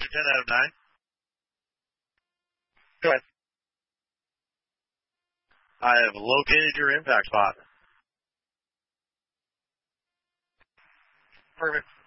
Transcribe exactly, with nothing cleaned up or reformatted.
your ten out of nine. Go ahead. I have located your impact spot. Perfect.